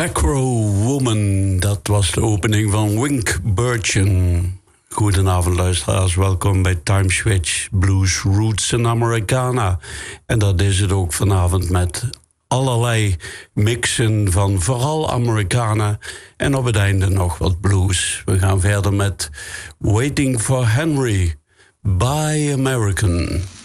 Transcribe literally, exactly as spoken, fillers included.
Backrow Woman, dat was de opening van Wink Burchin. Goedenavond luisteraars, welkom bij Time Switch Blues Roots en Americana. En dat is het ook vanavond met allerlei mixen van vooral Americana en op het einde nog wat blues. We gaan verder met Waiting for Henry, Buy American.